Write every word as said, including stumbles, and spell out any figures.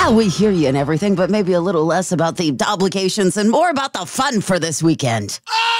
Yeah, we hear you and everything, but maybe a little less about the obligations and more about the fun for this weekend. Oh!